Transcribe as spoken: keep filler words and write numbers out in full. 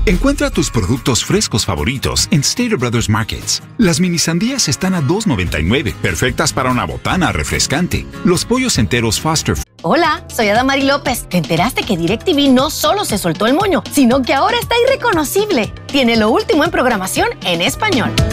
Encuentra tus productos frescos favoritos en Stater Brothers Markets. Las mini sandías están a dos noventa y nueve, perfectas para una botana refrescante. Los pollos enteros Foster. Hola, soy Adamari López. ¿Te enteraste que DirecTV no solo se soltó el moño, sino que ahora está irreconocible? Tiene lo último en programación en español.